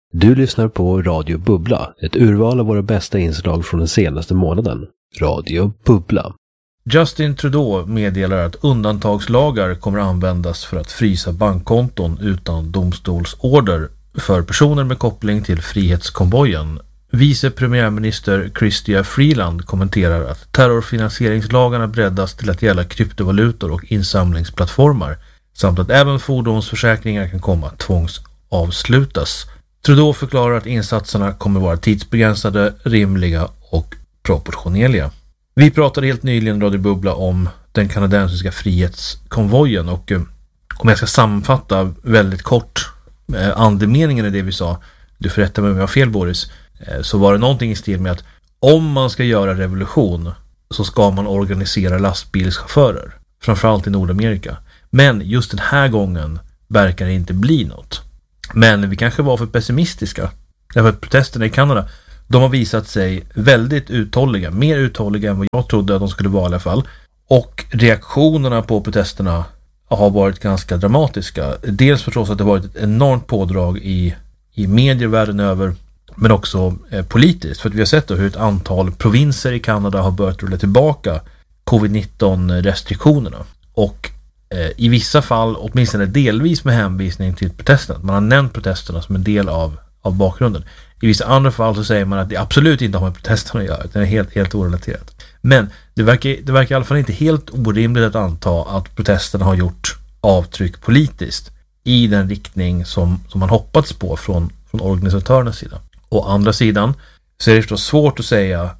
Du lyssnar på Radio Bubbla, ett urval av våra bästa inslag från den senaste månaden. Radio Bubbla. Justin Trudeau meddelar att undantagslagar kommer att användas för att frysa bankkonton utan domstolsorder för personer med koppling till Frihetskonvojen. Vice premiärminister Chrystia Freeland kommenterar att terrorfinansieringslagarna breddas till att gälla kryptovalutor och insamlingsplattformar samt att även fordonsförsäkringar kan komma att tvångsavslutas. Trudeau förklarar att insatserna kommer vara tidsbegränsade, rimliga och proportionerliga. Vi pratade helt nyligen i Radio Bubbla om den kanadensiska frihetskonvojen och om jag ska sammanfatta väldigt kort andemeningen i det vi sa, du får rätta mig om jag har fel Boris, så var det någonting i stil med att om man ska göra revolution så ska man organisera lastbilschaufförer, framförallt i Nordamerika. Men just den här gången verkar det inte bli något. Men vi kanske var för pessimistiska. Därför att protesterna i Kanada, de har visat sig väldigt uthålliga. Mer uthålliga än vad jag trodde att de skulle vara i alla fall. Och reaktionerna på protesterna har varit ganska dramatiska. Dels förstås att det varit ett enormt pådrag i medier världen över. Men också politiskt. För att vi har sett då hur ett antal provinser i Kanada har börjat rulla tillbaka covid-19 restriktionerna. Och i vissa fall, åtminstone delvis med hänvisning till protesterna. Man har nämnt protesterna som en del av bakgrunden. I vissa andra fall så säger man att det absolut inte har med protesterna att göra. Det är helt orelaterat. Men det verkar i alla fall inte helt orimligt att anta att protesterna har gjort avtryck politiskt i den riktning som man hoppats på från organisatörernas sida. Å andra sidan så är det förstås svårt att säga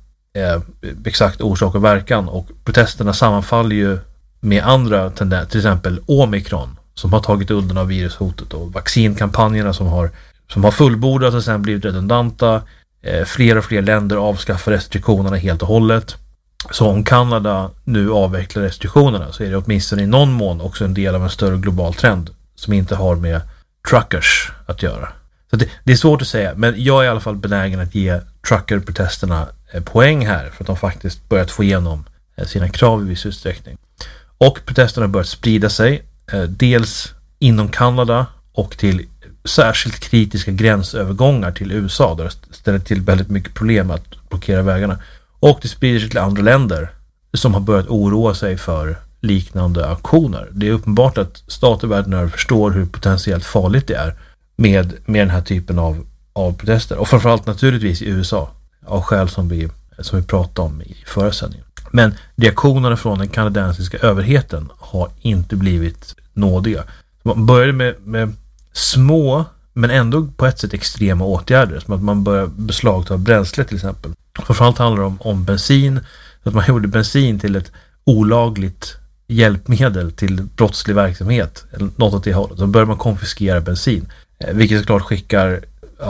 exakt orsak och verkan, och protesterna sammanfaller ju med andra tendenser, till exempel Omikron som har tagit udden av virushotet och vaccinkampanjerna som har fullbordat och sen blivit redundanta. Fler och fler länder avskaffar restriktionerna helt och hållet. Så om Kanada nu avvecklar restriktionerna så är det åtminstone i någon mån också en del av en större global trend som inte har med truckers att göra. Så det är svårt att säga, men jag är i alla fall benägen att ge truckerprotesterna poäng här för att de faktiskt börjat få igenom sina krav i viss utsträckning. Och protesterna har börjat sprida sig, dels inom Kanada och till särskilt kritiska gränsövergångar till USA där det ställer till väldigt mycket problem att blockera vägarna. Och det sprider sig till andra länder som har börjat oroa sig för liknande aktioner. Det är uppenbart att stater världen över förstår hur potentiellt farligt det är med den här typen av protester. Och framförallt naturligtvis i USA av skäl som vi pratade om i förra sändningen. Men reaktionerna från den kanadensiska överheten har inte blivit nådiga. Man började med små men ändå på ett sätt extrema åtgärder, som att man börjar beslagta bränsle till exempel. Framförallt handlar det om bensin, att man gjorde bensin till ett olagligt hjälpmedel till brottslig verksamhet eller något åt det hållet. Så börjar man konfiskera bensin, vilket såklart skickar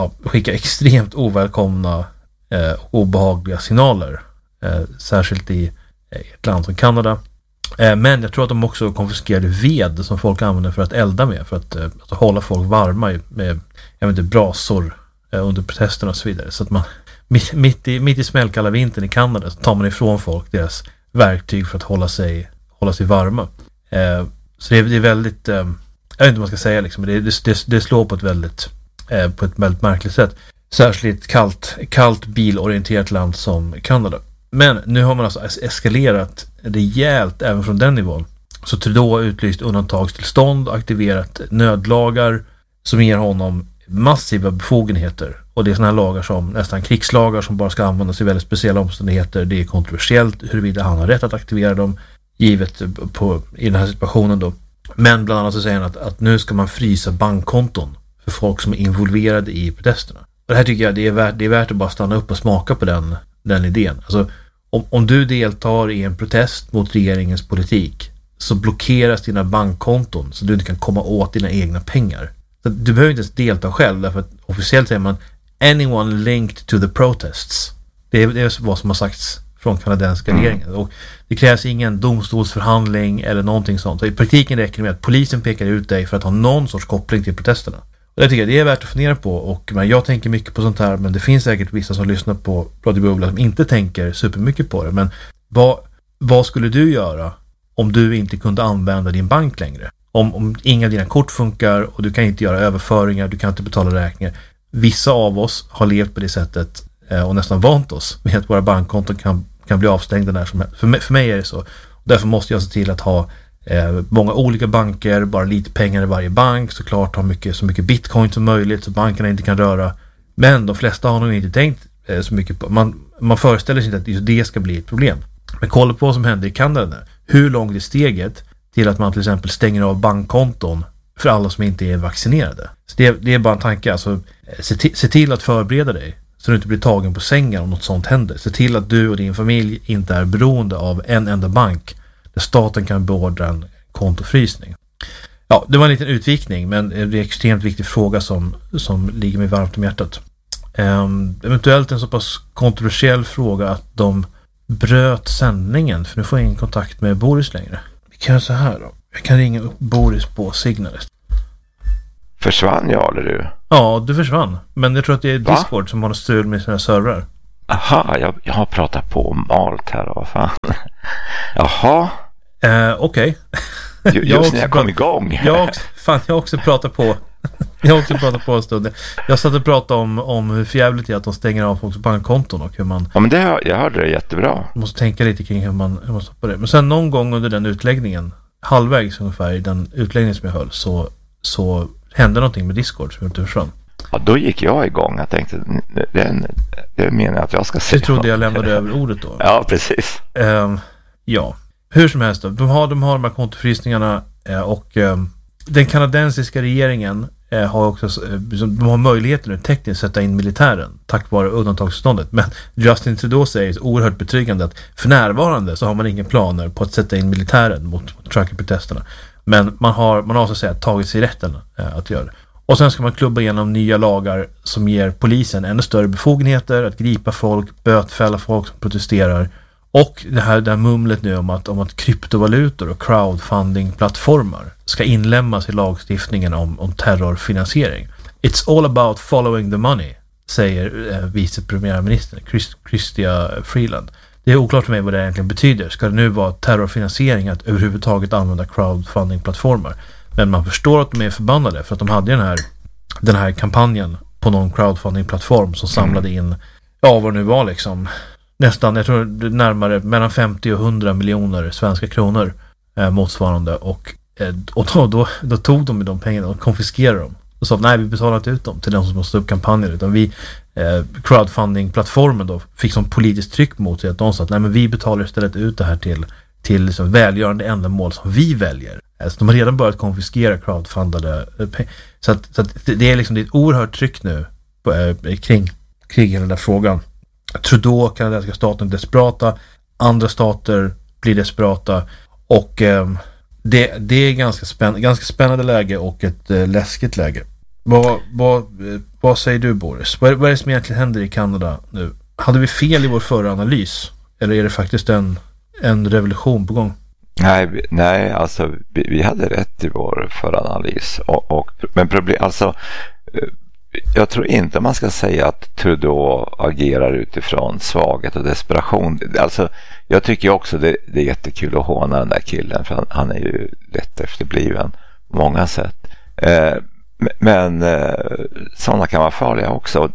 extremt ovälkomna och obehagliga signaler, särskilt i ett land som Kanada. Men jag tror att de också konfiskerade ved som folk använder för att elda med, för att hålla folk varma med brasor under protesterna och så vidare. Så att man mitt i smällkalla vintern i Kanada så tar man ifrån folk deras verktyg för att hålla sig varma. Så det är väldigt, jag vet inte vad man ska säga liksom, men det slår på ett väldigt märkligt sätt. Särskilt kallt bilorienterat land som Kanada. Men nu har man alltså eskalerat rejält även från den nivån. Så Trudeau har utlyst undantagstillstånd och aktiverat nödlagar som ger honom massiva befogenheter. Och det är såna här lagar som nästan krigslagar som bara ska användas i väldigt speciella omständigheter. Det är kontroversiellt huruvida han har rätt att aktivera dem givet i den här situationen då. Men bland annat så säger han att nu ska man frysa bankkonton för folk som är involverade i protesterna. Och det här tycker jag det är värt att bara stanna upp och smaka på den idén. Alltså, om du deltar i en protest mot regeringens politik så blockeras dina bankkonton så du inte kan komma åt dina egna pengar. Så du behöver inte ens delta själv, därför att officiellt säger man anyone linked to the protests. Det är vad som har sagts från kanadensiska regeringen. Och det krävs ingen domstolsförhandling eller någonting sånt. Så i praktiken räcker det med att polisen pekar ut dig för att ha någon sorts koppling till protesterna. Och jag tycker det är värt att fundera på, och jag tänker mycket på sånt här, men det finns säkert vissa som lyssnar på Radio Bubbla som inte tänker supermycket på det. Men vad skulle du göra om du inte kunde använda din bank längre? Om inga av dina kort funkar och du kan inte göra överföringar, du kan inte betala räkningar. vissa av oss har levt på det sättet och nästan vant oss med att våra bankkonton kan bli avstängda när som helst. För mig är det så. Därför måste jag se till att ha många olika banker, bara lite pengar i varje bank, såklart ha så mycket bitcoin som möjligt så bankerna inte kan röra. Men de flesta har nog inte tänkt så mycket på. Man föreställer sig inte att just det ska bli ett problem. Men kolla på vad som händer i Kanada. Hur långt är steget till att man till exempel stänger av bankkonton för alla som inte är vaccinerade? Så det är bara en tanke. Alltså, se till att förbereda dig så du inte blir tagen på sängen om något sånt händer. Se till att du och din familj inte är beroende av en enda bank där staten kan beordra en kontofrysning. Ja, det var en liten utvikning, men det är en extremt viktig fråga som ligger mig varmt om hjärtat. Eventuellt en så pass kontroversiell fråga att de bröt sändningen, för nu får jag ingen kontakt med Boris längre. Vi kan göra så här då. Jag kan ringa upp Boris på Signalist. Försvann jag eller du? Ja, du försvann. Men jag tror att det är Discord som har strul med sina servrar. Aha, jag har pratat på malt här. Vad fan? Jaha. Okej. Just när jag kom igång. Jag har också pratat på. Jag har också pratat på en stund. Jag satt och pratade om hur förjävligt det är att de stänger av folks bankkonton och hur man... Ja, men jag hörde det jättebra. Måste tänka lite kring hur man stoppar det. Men sen någon gång under den utläggningen, halvvägs ungefär i den utläggningen som jag höll, så hände någonting med Discord som inte försvann. Ja, då gick jag igång. Jag tänkte, det menar jag att jag ska se. Jag trodde jag lämnade över ordet då. Ja, precis. Ja, hur som helst då. De har de här kontofrysningarna och den kanadensiska regeringen har också, de har möjligheten att tekniskt sätta in militären tack vare undantagstillståndet. Men Justin Trudeau säger oerhört betryggande att för närvarande så har man inga planer på att sätta in militären mot truckerprotesterna. Men man har så att säga tagit sig rätten att göra det. Och sen ska man klubba igenom nya lagar som ger polisen ännu större befogenheter att gripa folk, bötfälla folk som protesterar. Och det här mumlet nu om att kryptovalutor och crowdfunding-plattformar ska inlämnas i lagstiftningen om terrorfinansiering. It's all about following the money, säger vice premiärministern Chrystia Freeland. Det är oklart för mig vad det egentligen betyder. Ska det nu vara terrorfinansiering att överhuvudtaget använda crowdfunding-plattformar? Men man förstår att de är förbannade för att de hade den här kampanjen på någon crowdfunding-plattform som samlade in, vad det nu var liksom, nästan, jag tror närmare mellan 50 och 100 miljoner svenska kronor motsvarande. Och då tog de de pengarna och konfiskerade dem. Och sa nej, vi betalar inte ut dem till de som måste upp kampanjer, utan vi crowdfunding-plattformen då fick som politiskt tryck mot sig att de sa att nej, men vi betalar istället ut det här till liksom välgörande ändamål som vi väljer. Så de har redan börjat konfiskera crowdfundade pengar. Så att det är liksom ett oerhört tryck nu kring den där frågan. Trudeau, kanadensiska staten, desperata. Andra stater blir desperata. Och det är ganska spännande läge och ett läskigt läge. Vad säger du, Boris? Vad är det som egentligen händer i Kanada nu? Hade vi fel i vår förra analys? Eller är det faktiskt en revolution på gång? Nej, alltså vi hade rätt i vår förra analys. Men problem, alltså jag tror inte man ska säga att Trudeau agerar utifrån svaghet och desperation. Alltså, jag tycker också det är jättekul att håna den där killen, för han är ju lätt efterbliven på många sätt. Men sådana kan vara farliga också.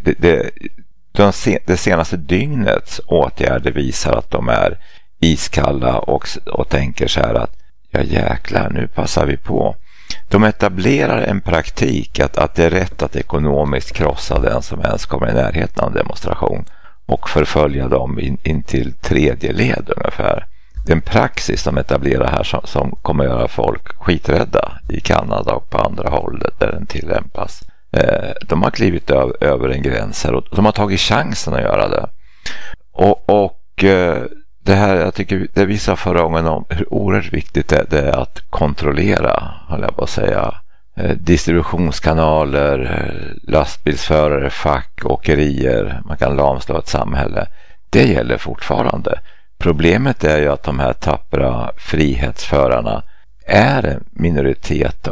Det senaste dygnets åtgärder visar att de är iskalla och tänker så här att ja jäklar, nu passar vi på. De etablerar en praktik att det är rätt att ekonomiskt krossa den som ens kommer i närheten av en demonstration och förfölja dem in till tredje led ungefär. Det är en praxis de etablerar här som kommer göra folk skiträdda i Kanada och på andra håll där den tillämpas. De har klivit över en gräns här och de har tagit chansen att göra det. Och det här, jag tycker det visar förra gången om hur oerhört viktigt det är att kontrollera, håller jag på att säga, distributionskanaler, lastbilsförare, fack, åkerier. Man kan lamslå ett samhälle. Det gäller fortfarande. Problemet är ju att de här tappra frihetsförarna är en minoritet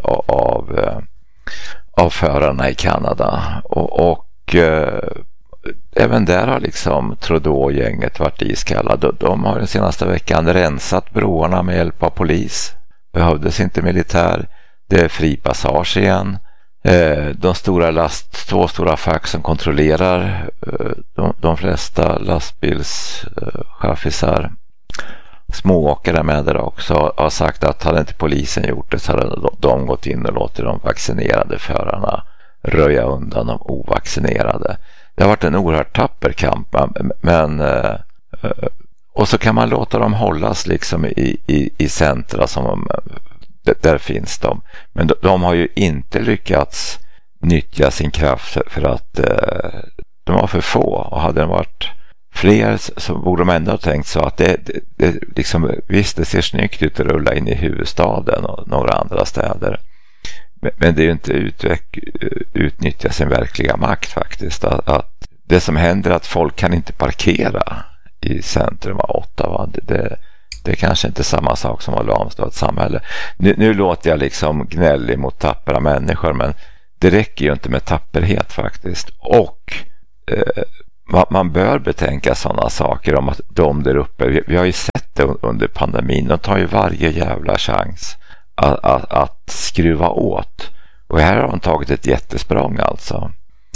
av förarna i Kanada. Och även där har liksom Trudeau-gänget varit iskalla. De har den senaste veckan rensat broarna med hjälp av polis. Behövdes inte militär. Det är fri passage igen. Två stora fack som kontrollerar de flesta lastbilschaffisar, smååkare med det också, har sagt att hade inte polisen gjort det så hade de gått in och låtit de vaccinerade förarna röja undan de ovaccinerade. Det har varit en oerhört tapper kamp, men och så kan man låta dem hållas liksom i centra som där finns de. Men de har ju inte lyckats nyttja sin kraft för att de var för få, och hade de varit fler så borde de ändå ha tänkt så att det liksom, visst det ser snyggt ut att rulla in i huvudstaden och några andra städer, men det är ju inte utnyttja sin verkliga makt faktiskt, att det som händer är att folk kan inte parkera i centrum av Ottawa. Det är kanske inte samma sak som att lamslå ett samhälle. Nu låter jag liksom gnällig mot tappra människor, men det räcker ju inte med tapperhet faktiskt. Och man bör betänka sådana saker om att de där uppe, vi har ju sett det under pandemin, de tar ju varje jävla chans att skruva åt. Och här har de tagit ett jättesprång alltså.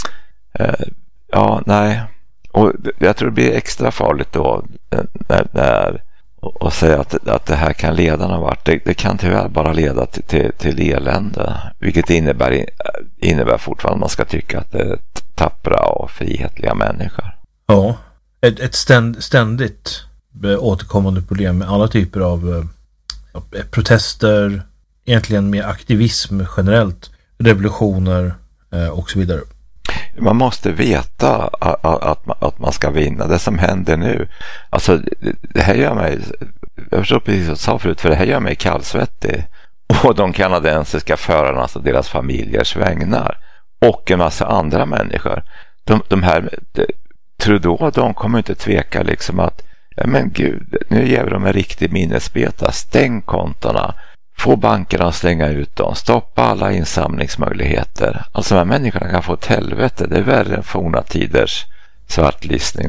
Nej. Och jag tror det blir extra farligt då när och säga att det här kan leda någon vart. Det kan tyvärr bara leda till elände, vilket innebär fortfarande att man ska tycka att det är tappra och frihetliga människor. Ja, ett ständigt återkommande problem med alla typer av protester, egentligen med aktivism generellt, revolutioner och så vidare. Man måste veta att man ska vinna. Det som händer nu, alltså det här gör mig, jag förstår precis vad jag sa förut, för det här gör mig kallsvettig. Och de kanadensiska förarna, alltså deras familjers vägnar, och en massa andra människor. De här Trudeau, de kommer inte tveka liksom att men gud, nu ger vi dem en riktig minnesbeta. Stäng kontorna, få bankerna att stänga ut dem, stoppa alla insamlingsmöjligheter. Alltså de här människorna kan få ett helvete. Det är värre än forna tiders svartlistning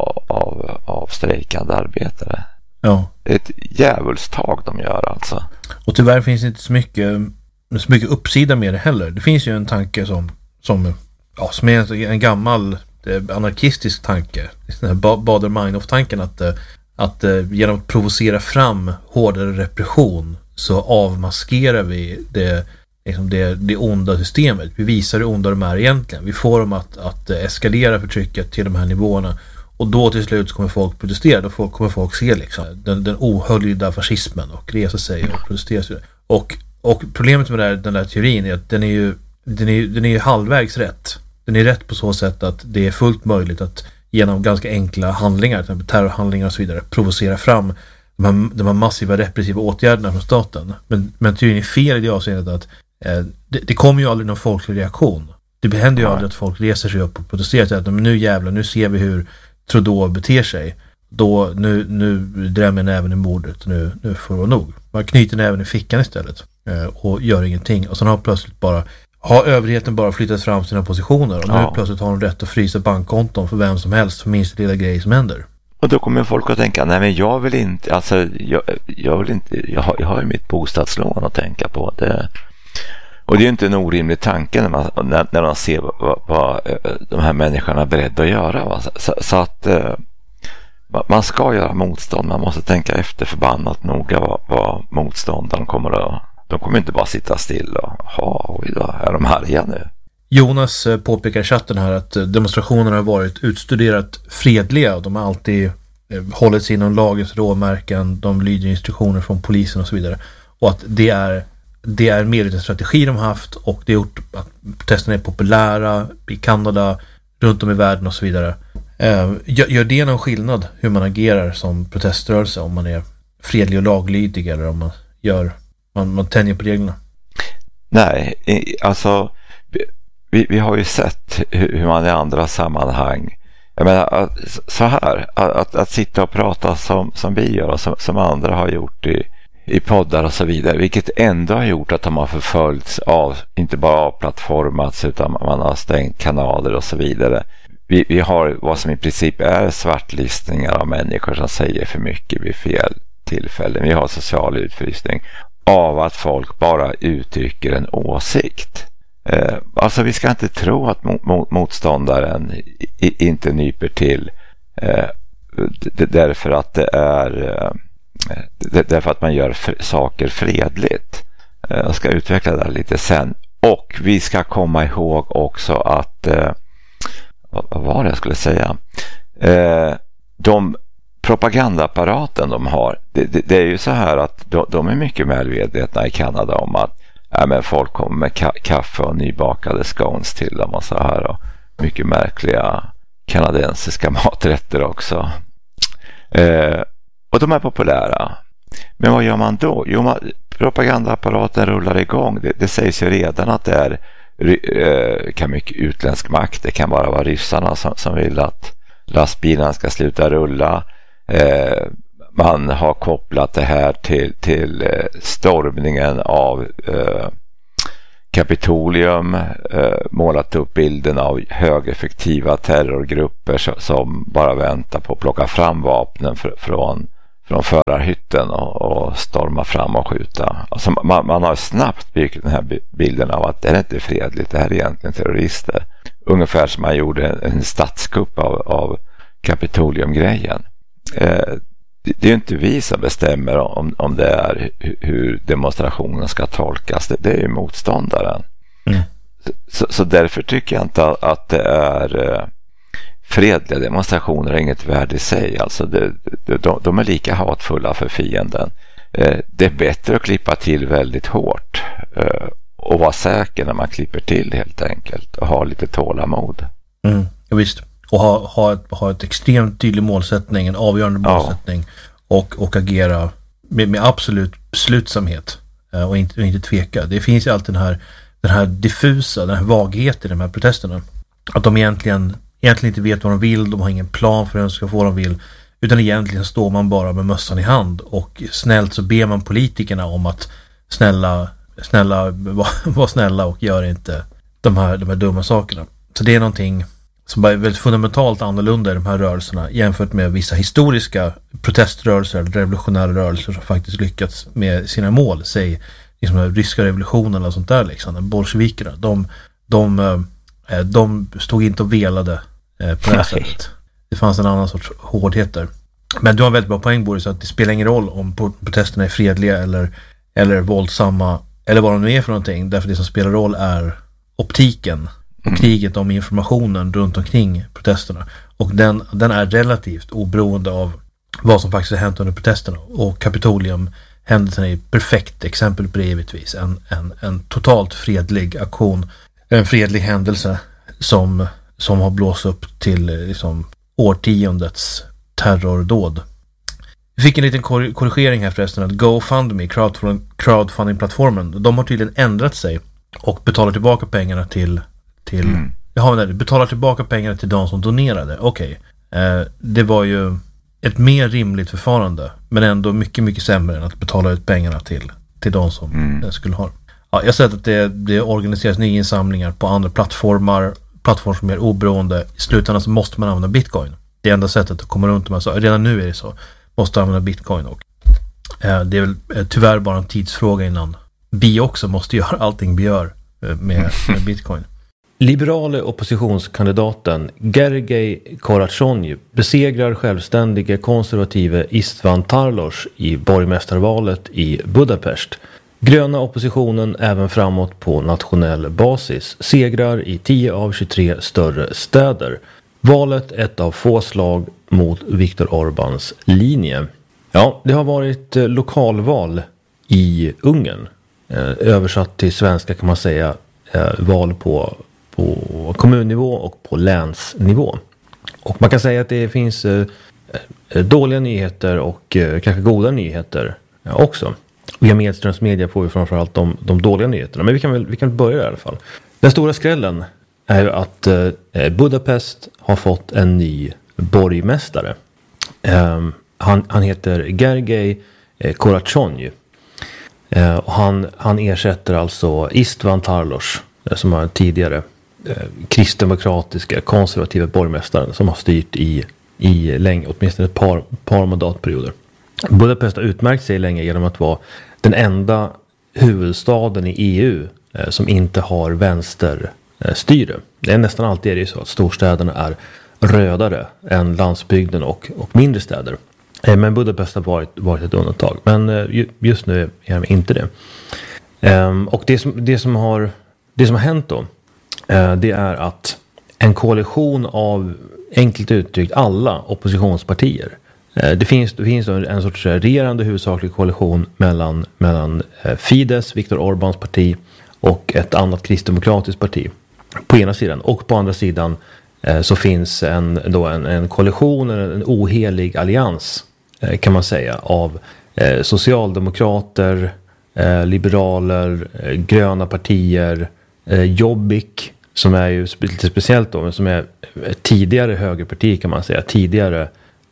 av strejkande arbetare. Ja. Det är ett djävulstag de gör alltså. Och tyvärr finns det inte så mycket uppsida med det heller. Det finns ju en tanke som är en gammal anarkistisk tanke. Baader-Meinhof-tanken att genom att provocera fram hårdare repression så avmaskerar vi det onda systemet. Vi visar hur onda de är egentligen. Vi får dem att eskalera förtrycket till de här nivåerna. Och då till slut kommer folk protestera. Då kommer folk se liksom den ohöljda fascismen och resa sig och protestera. Och problemet med den där teorin är att den är ju halvvägs rätt. Den är rätt på så sätt att det är fullt möjligt att genom ganska enkla handlingar, till exempel terrorhandlingar och så vidare, provocera fram de här massiva repressiva åtgärderna från staten. Men teorin är fel i det avseendet att det kommer ju aldrig någon folklig reaktion. Det händer ju aldrig att folk reser sig upp och protesterar att nu ser vi hur Trudeau beter sig. Nu drämmer näven i bordet. Nu får det vara nog. Man knyter näven i fickan istället och gör ingenting. Och sen har överheten bara flyttat fram sina positioner. Och nu plötsligt har de rätt att frysa bankkonton för vem som helst för minsta lilla grej som händer. Och då kommer folk att tänka, nej men jag vill inte, alltså jag vill inte, jag har ju mitt bostadslån att tänka på det. Och det är ju inte en orimlig tanke när man ser vad de här människorna är beredda att göra. Va? Så att man ska göra motstånd. Man måste tänka efter förbannat noga vad motståndaren kommer att... De kommer inte bara sitta still och är de arga nu. Jonas påpekar i chatten här att demonstrationerna har varit utstuderat fredliga. De har alltid hållit sig inom lagens råmärken. De lyder instruktioner från polisen och så vidare. Och att det är en medveten strategi de har haft, och det har gjort att protesterna är populära i Kanada, runt om i världen och så vidare. Gör det någon skillnad hur man agerar som proteströrelse, om man är fredlig och laglydig eller om man tänjer på reglerna? Nej, alltså vi har ju sett hur man i andra sammanhang, jag menar, så här att sitta och prata som vi gör och som andra har gjort i poddar och så vidare, vilket ändå har gjort att de har förföljts av, inte bara avplattformats, utan man har stängt kanaler och så vidare. Vi har vad som i princip är svartlistningar av människor som säger för mycket vid fel tillfällen. Vi har social utfrysning av att folk bara uttrycker en åsikt. Alltså vi ska inte tro att motståndaren inte nyper till därför att det är därför att man gör saker fredligt. Jag ska utveckla det lite sen. Och vi ska komma ihåg också att vad var det jag skulle säga? De propagandaapparaten de har, det är ju så här att de är mycket medvetna i Kanada om att men folk kommer med kaffe och nybakade scones till dem och så här, och mycket märkliga kanadensiska maträtter också. Och de är populära. Men vad gör man då? Jo, propagandaapparaten rullar igång. Det sägs ju redan att det är kan mycket utländsk makt. Det kan bara vara ryssarna som vill att lastbilarna ska sluta rulla. Man har kopplat det här till stormningen av Kapitolium, målat upp bilden av högeffektiva terrorgrupper som bara väntar på att plocka fram vapnen från förarhytten och storma fram och skjuta. Alltså man har snabbt byggt den här bilden av att det är inte fredligt, det här är egentligen terrorister. Ungefär som man gjorde en statskupp av Kapitolium-grejen. Det är ju inte vi som bestämmer om det är hur demonstrationen ska tolkas. Det är ju motståndaren. Så därför tycker jag inte att det är fredliga demonstrationer är inget värde i sig. Alltså de är lika hatfulla för fienden. Det är bättre att klippa till väldigt hårt och vara säker när man klipper till helt enkelt och ha lite tålamod. Ja, visst. Och ha ett extremt tydlig målsättning, en avgörande målsättning, och agera med absolut beslutsamhet och inte tveka. Det finns ju alltid den här diffusa, den här vagheten i de här protesterna. Att de egentligen inte vet vad de vill, de har ingen plan för hur de ska få vad de vill, utan egentligen står man bara med mössan i hand och snällt så ber man politikerna om att snälla var snälla och gör inte de här dumma sakerna. Så det är någonting som är väldigt fundamentalt annorlunda i de här rörelserna jämfört med vissa historiska proteströrelser eller revolutionära rörelser som faktiskt lyckats med sina mål. Säg liksom den ryska revolutionen eller sånt där liksom. Bolsjevikerna, de stod inte och velade på det här sättet. Det fanns en annan sorts hårdhet där. Men du har en väldigt bra poäng, Boris, att det spelar ingen roll om protesterna är fredliga eller våldsamma eller vad de nu är för någonting. Därför det som spelar roll är optiken och kriget om informationen runt omkring protesterna. Och den är relativt oberoende av vad som faktiskt har hänt under protesterna. Och Kapitolium-händelsen är ett perfekt exempel på det, givetvis. En totalt fredlig aktion, en fredlig händelse som har blåst upp till liksom årtiondets terrordåd. Vi fick en liten korrigering här förresten, att GoFundMe, crowdfunding-plattformen, de har tydligen ändrat sig och betalar tillbaka pengarna till betalar tillbaka pengarna till de som donerade. Okej. Det var ju ett mer rimligt förfarande, men ändå mycket, mycket sämre än att betala ut pengarna till de som skulle ha. Ja, jag har sett att det organiseras nya insamlingar på andra plattformar som är oberoende. I slutändan så måste man använda Bitcoin. Det är enda sättet att komma runt de här sakerna. Redan nu är det så. Måste använda Bitcoin, och det är väl tyvärr bara en tidsfråga innan vi också måste göra allting vi gör med Bitcoin. Liberale oppositionskandidaten Gergely Koratshonyi besegrar självständige konservative Istvan Tarlos i borgmästarvalet i Budapest. Gröna oppositionen även framåt på nationell basis segrar i 10 av 23 större städer. Valet ett av få slag mot Viktor Orbáns linje. Ja, det har varit lokalval i Ungern. Översatt till svenska kan man säga val på kommunnivå och på länsnivå. Och man kan säga att det finns dåliga nyheter och kanske goda nyheter också. Via Medströms media får vi framförallt de dåliga nyheterna. Men vi kan börja i alla fall. Den stora skrällen är ju att Budapest har fått en ny borgmästare. Han heter Gergely Koratshonyi. Och han ersätter alltså Istvan Tarlos, som var tidigare kristdemokratiska konservativa borgmästaren som har styrt i länge, åtminstone ett par mandatperioder. Budapest har utmärkt sig länge genom att vara den enda huvudstaden i EU som inte har vänsterstyre. Det är nästan alltid är det så att storstäderna är rödare än landsbygden och mindre städer. Men Budapest har varit ett undantag. Men just nu är det inte det. Och det som har hänt då, det är att en koalition av, enkelt uttryckt, alla oppositionspartier. Det finns en sorts regerande huvudsaklig koalition mellan Fidesz, Viktor Orbáns parti, och ett annat kristdemokratiskt parti på ena sidan. Och på andra sidan så finns en koalition, en ohelig allians kan man säga, av socialdemokrater, liberaler, gröna partier, Jobbik, som är ju lite speciellt då, men som är tidigare högerparti kan man säga, tidigare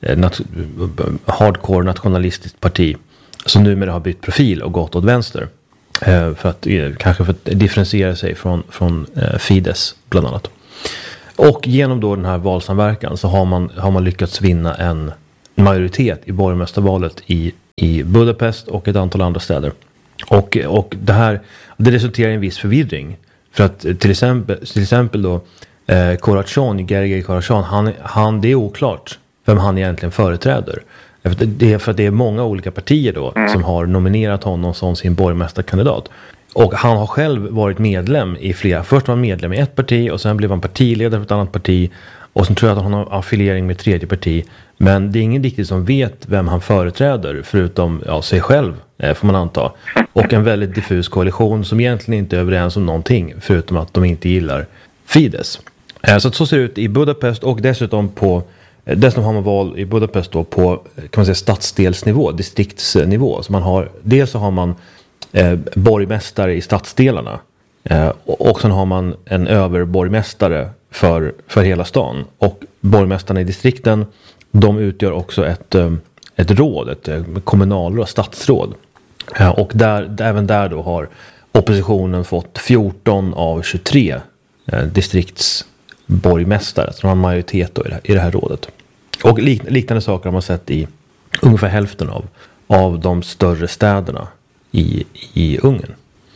hardcore nationalistiskt parti som numera har bytt profil och gått åt vänster kanske för att differentiera sig från Fidesz bland annat. Och genom då den här valsamverkan så har man lyckats vinna en majoritet i borgmästarvalet i Budapest och ett antal andra städer. Och det resulterar i en viss förvirring. För att till exempel då Gergely Koracsony, det är oklart vem han egentligen företräder. För att det är många olika partier då som har nominerat honom som sin borgmästarkandidat. Och han har själv varit medlem i flera. Först var han medlem i ett parti och sen blev han partiledare för ett annat parti. Och sen tror jag att han har affiliering med ett tredje parti. Men det är ingen riktigt som vet vem han företräder förutom sig själv, får man anta. Och en väldigt diffus koalition som egentligen inte är överens om någonting förutom att de inte gillar Fidesz. Så ser det ut i Budapest, och dessutom har man val i Budapest då på, kan man säga, stadsdelsnivå, distriktsnivå. Så dels har man borgmästare i stadsdelarna, och sen har man en överborgmästare för hela stan, och borgmästarna i distrikten, de utgör också ett råd, ett kommunalråd, stadsråd. Och även där då har oppositionen fått 14 av 23 distriktsborgmästare, så de har en majoritet då i det här rådet. Och liknande saker har man sett i ungefär hälften av de större städerna i Ungern.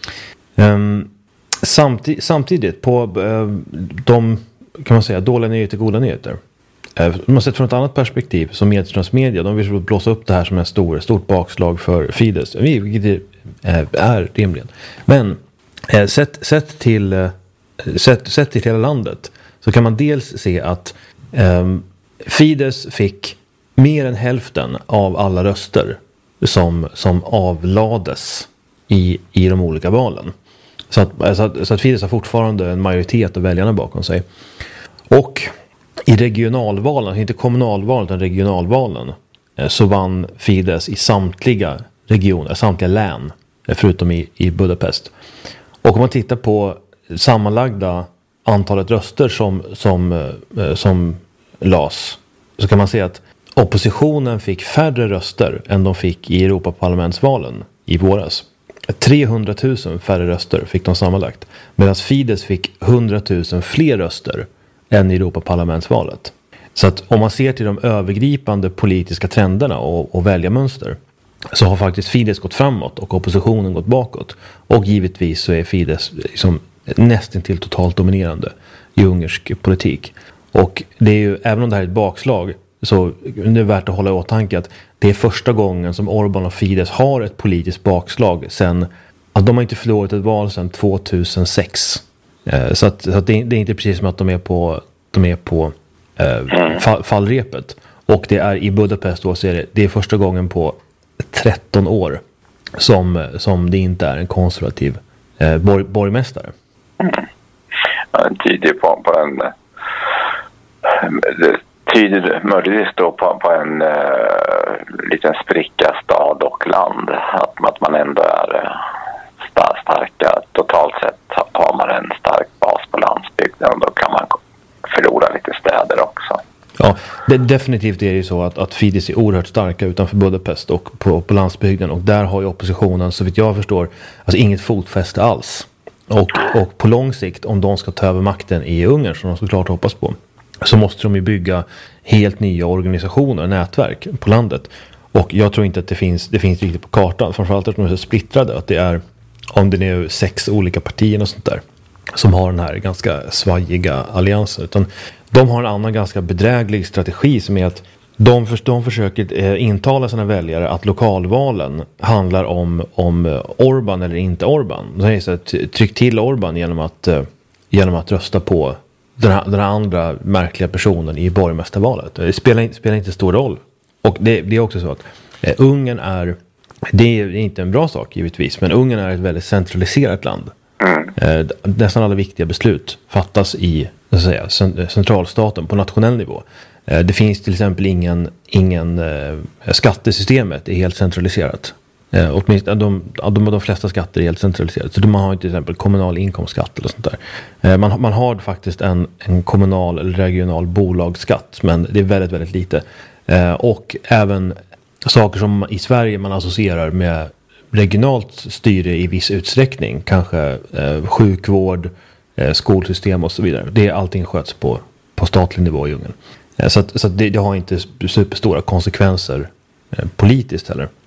Samtidigt på de, kan man säga, dåliga nyheter, goda nyheter. Man har sett från ett annat perspektiv som Medströms-media, de vill blåsa upp det här som en stort bakslag för Fidesz, vilket är rimligen. Men sett till hela landet så kan man dels se att Fidesz fick mer än hälften av alla röster som avlades i de olika valen. Så att Fidesz har fortfarande en majoritet av väljarna bakom sig. Och i regionalvalen, inte kommunalvalen utan regionalvalen, så vann Fidesz i samtliga regioner, samtliga län, förutom i Budapest. Och om man tittar på sammanlagda antalet röster som lades, så kan man se att oppositionen fick färre röster än de fick i Europaparlamentsvalen i våras. 300 000 färre röster fick de sammanlagt, medan Fidesz fick 100 000 fler röster än i Europaparlamentsvalet. Så att om man ser till de övergripande politiska trenderna och väljarmönster, så har faktiskt Fidesz gått framåt och oppositionen gått bakåt. Och givetvis så är Fidesz liksom nästan till totalt dominerande i ungersk politik. Och det är ju, även om det här är ett bakslag, så är det värt att hålla i åtanke att det är första gången som Orbán och Fidesz har ett politiskt bakslag sen, att de har inte förlorat ett val sedan 2006. Så att det är inte precis som att de är på fallrepet. Och det är i Budapest då, så är det är första gången på 13 år som det inte är en konservativ borgmästare. Det tyder på en tyder möjligtvis då på en liten spricka stad och land, att man ändå är starka. Totalt sett har man en stark bas på landsbygden, och då kan man förlora lite städer också. Ja, definitivt är det ju så att Fidesz är oerhört starka utanför Budapest och på landsbygden, och där har ju oppositionen, så vitt jag förstår, alltså inget fotfäste alls. Och på lång sikt, om de ska ta över makten i Ungern, som de såklart hoppas på, så måste de ju bygga helt nya organisationer, nätverk på landet. Och jag tror inte att det finns riktigt på kartan, framförallt att de är så splittrade, att det är om det är 6 olika partier och sånt där som har den här ganska svajiga alliansen, utan de har en annan ganska bedräglig strategi som är att de försöker intala sina väljare att lokalvalen handlar om Orbán eller inte Orbán. De säger så att tryck till Orbán genom att rösta på den här andra märkliga personen i borgmästarvalet. Det spelar inte stor roll. Och det är också så att Ungern det är inte en bra sak givetvis, men Ungern är ett väldigt centraliserat land. Nästan alla viktiga beslut fattas i centralstaten på nationell nivå. Det finns till exempel ingen skattesystemet är helt centraliserat. Åtminstone de flesta skatter är helt centraliserade. Så man har till exempel kommunal inkomstskatt eller sånt där. Man har faktiskt en kommunal eller regional bolagsskatt, men det är väldigt, väldigt lite. Och även saker som i Sverige man associerar med regionalt styre i viss utsträckning, kanske sjukvård, skolsystem och så vidare. Det är allting sköts på statlig nivå i Ungern. Så att det har inte superstora konsekvenser politiskt heller.